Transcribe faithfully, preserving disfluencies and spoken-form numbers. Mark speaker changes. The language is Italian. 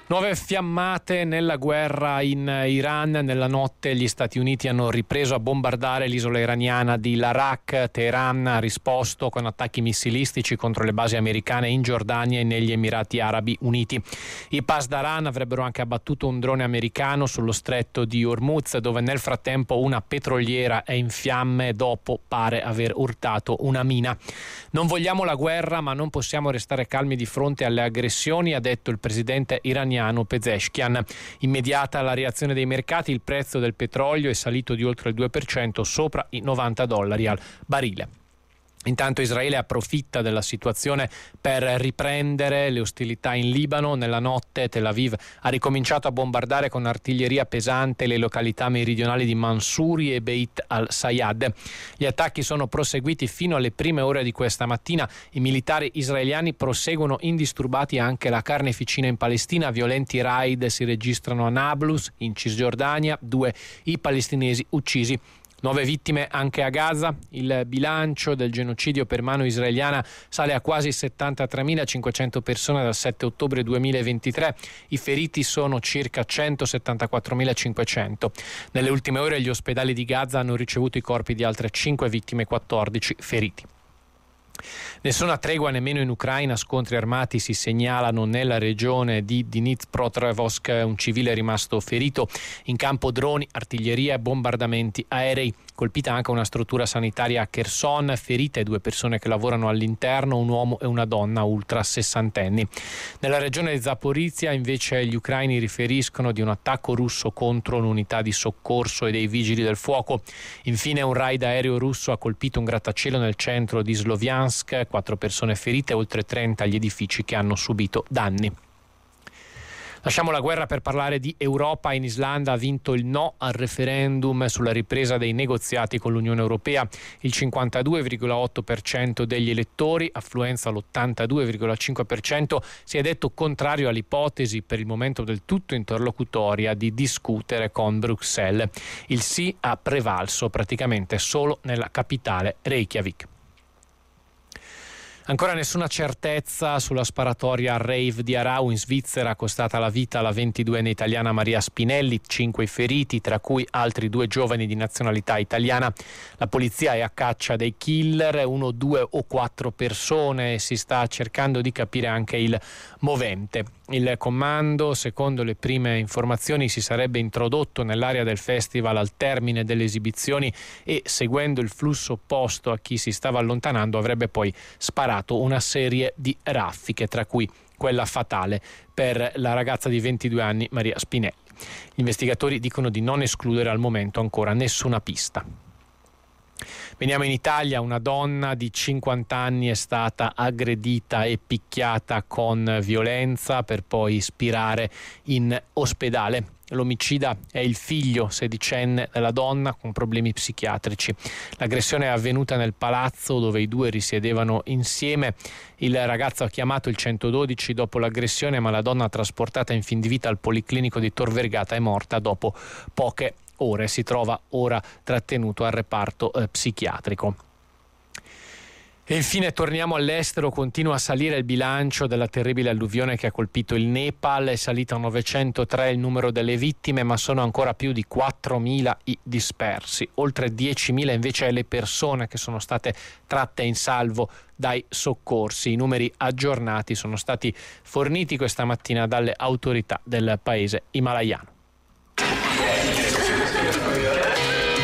Speaker 1: Nuove fiammate nella guerra in Iran. Nella notte gli Stati Uniti hanno ripreso a bombardare l'isola iraniana di Larak. Teheran ha risposto con attacchi missilistici contro le basi americane in Giordania e negli Emirati Arabi Uniti. I Pasdaran avrebbero anche abbattuto un drone americano sullo stretto di Hormuz, dove nel frattempo una petroliera è in fiamme dopo pare aver urtato una mina. Non vogliamo la guerra, ma non possiamo restare calmi di fronte alle aggressioni, ha detto il presidente iraniano Pezeshkian. Immediata la reazione dei mercati, il prezzo del petrolio è salito di oltre il due per cento, sopra i novanta dollari al barile. Intanto Israele approfitta della situazione per riprendere le ostilità in Libano. Nella notte Tel Aviv ha ricominciato a bombardare con artiglieria pesante le località meridionali di Mansuri e Beit al-Sayad. Gli attacchi sono proseguiti fino alle prime ore di questa mattina. I militari israeliani proseguono indisturbati anche la carneficina in Palestina. Violenti raid si registrano a Nablus, in Cisgiordania, due i palestinesi uccisi. Nuove vittime anche a Gaza. Il bilancio del genocidio per mano israeliana sale a quasi settantatremilacinquecento persone dal sette ottobre duemilaventitré. I feriti sono circa centosettantaquattromilacinquecento. Nelle ultime ore gli ospedali di Gaza hanno ricevuto i corpi di altre cinque vittime e quattordici feriti. Nessuna tregua nemmeno in Ucraina. Scontri armati si segnalano nella regione di Dnipropetrovsk. Un civile è rimasto ferito. In campo droni, artiglieria e bombardamenti aerei. Colpita anche una struttura sanitaria a Kherson. Ferite due persone che lavorano all'interno, un uomo e una donna ultra sessantenni. Nella regione di Zaporizhia invece gli ucraini riferiscono di un attacco russo contro un'unità di soccorso e dei vigili del fuoco. Infine un raid aereo russo ha colpito un grattacielo nel centro di Sloviansk. Quattro persone ferite, oltre trenta gli edifici che hanno subito danni. Lasciamo la guerra per parlare di Europa. In Islanda ha vinto il no al referendum sulla ripresa dei negoziati con l'Unione Europea. Il cinquantadue virgola otto per cento degli elettori, affluenza all'ottantadue virgola cinque per cento, si è detto contrario all'ipotesi, per il momento del tutto interlocutoria, di discutere con Bruxelles. Il sì ha prevalso praticamente solo nella capitale Reykjavik. Ancora nessuna certezza sulla sparatoria al rave di Arau in Svizzera, costata la vita alla ventiduenne italiana Maria Spinelli, cinque feriti, tra cui altri due giovani di nazionalità italiana. La polizia è a caccia dei killer, uno, due o quattro persone, e si sta cercando di capire anche il movente. Il comando, secondo le prime informazioni, si sarebbe introdotto nell'area del festival al termine delle esibizioni e, seguendo il flusso opposto a chi si stava allontanando, avrebbe poi sparato una serie di raffiche, tra cui quella fatale per la ragazza di ventidue anni Maria Spinelli. Gli investigatori dicono di non escludere al momento ancora nessuna pista. Veniamo in Italia. Una donna di cinquanta anni è stata aggredita e picchiata con violenza per poi spirare in ospedale. L'omicida è il figlio sedicenne della donna con problemi psichiatrici. L'aggressione è avvenuta nel palazzo dove i due risiedevano insieme. Il ragazzo ha chiamato il centododici dopo l'aggressione, ma la donna trasportata in fin di vita al Policlinico di Tor Vergata è morta dopo poche ore. Si trova ora trattenuto al reparto eh, psichiatrico. E infine torniamo all'estero. Continua a salire il bilancio della terribile alluvione che ha colpito il Nepal. È salito a novecentotré il numero delle vittime, ma sono ancora più di quattromila i dispersi. Oltre diecimila invece le persone che sono state tratte in salvo dai soccorsi. I numeri aggiornati sono stati forniti questa mattina dalle autorità del paese himalayano.